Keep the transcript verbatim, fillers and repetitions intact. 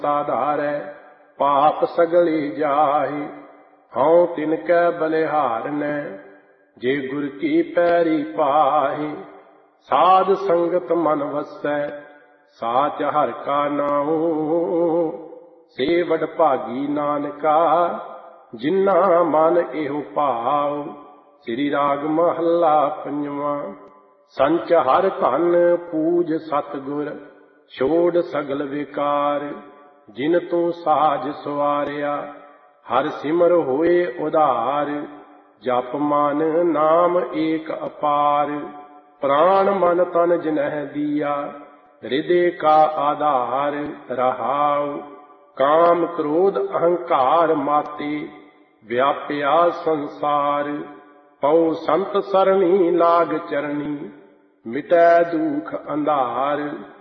साधारै पाप सगले जाहि। हऊँ तिनकै बलिहारनै जे गुर की पैरी पाहि। साध संगत मन वसै साच हर का नाऊ। से वड भागी नानका जिन्ना मन एहो भाव। श्री राग महला पंजवा। संच हर धन पूज सतगुर छोड़ सगल विकार। जिन तू साज सवारिया हर सिमर होए उधार। जप मन नाम एक अपार। प्राण मन तन जिनह दिया हृदय का आधार। रहाउ काम क्रोध अहंकार माते व्याप्या संसार। पौ संत सरणी लाग चरणी मिटै दुख अंधार।